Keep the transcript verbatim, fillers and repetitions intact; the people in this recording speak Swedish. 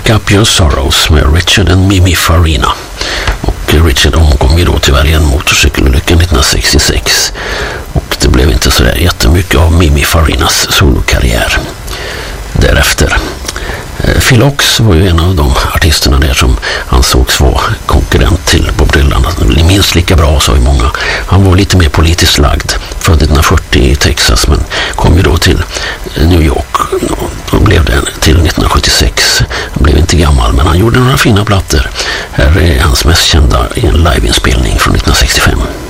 Pick Up Your Sorrows med Richard and Mimi Farina. Och Richard omkom ju då tyvärr i en motorcykelolycka nittonhundrasextiosex. Och det blev inte så där jättemycket av Mimi Farinas solokarriär därefter. Phil Ochs var ju en av de artisterna där som ansågs vara konkurrent till Bob Dylan. Han blev minst lika bra, sa ju många. Han var lite mer politiskt lagd, född nittonhundrafyrtio i Texas, men kom ju då till New York. Då blev det till nittonhundrasjuttiosex. Han blev inte gammal, men han gjorde några fina plattor. Här är hans mest kända i en liveinspelning från nittonhundrasextiofem.